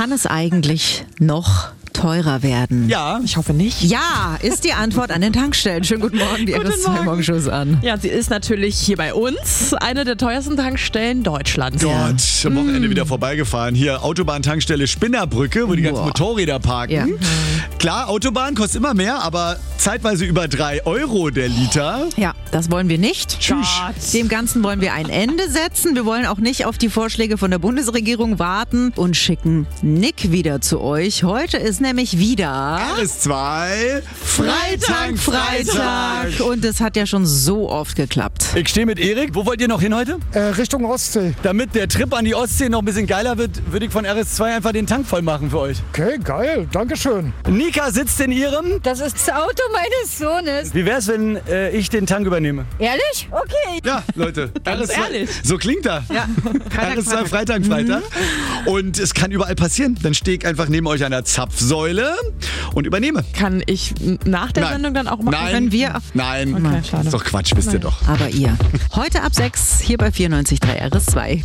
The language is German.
Kann es eigentlich noch teurer werden? Ja, ich hoffe nicht. Ja, ist die Antwort an den Tankstellen. Schönen guten Morgen, die Guten RS2 Morgen. Morgenshows an. Ja, sie ist natürlich hier bei uns eine der teuersten Tankstellen Deutschlands. Ja. Gott, am Wochenende wieder vorbeigefahren. Hier Autobahntankstelle Spinnerbrücke, wo die ganzen Boah. Motorräder parken. Ja. Klar, Autobahn kostet immer mehr, aber zeitweise über 3 Euro der Liter. Ja, das wollen wir nicht. Tschüss. Dem Ganzen wollen wir ein Ende setzen. Wir wollen auch nicht auf die Vorschläge von der Bundesregierung warten und schicken Nick wieder zu euch. Heute ist nämlich wieder RS2 Freitag. Und es hat ja schon so oft geklappt. Ich stehe mit Erik. Wo wollt ihr noch hin heute? Richtung Ostsee. Damit der Trip an die Ostsee noch ein bisschen geiler wird, würde ich von RS2 einfach den Tank voll machen für euch. Okay, geil. Dankeschön. Nika sitzt in ihrem. Das ist das Auto meines Sohnes. Wie wär's, wenn ich den Tank übernehme? Ehrlich? Okay. Ja, Leute. Ganz ehrlich. So klingt er. Ja, RS2 Freitag. Und es kann überall passieren. Dann stehe ich einfach neben euch an der Zapfsäule und übernehme. Kann ich nach der Sendung dann auch machen? Nein. Können wir. Nein. Okay, schade. Ist doch Quatsch, wisst ihr doch. Aber ihr. Heute ab 6 hier bei 94.3 RS2.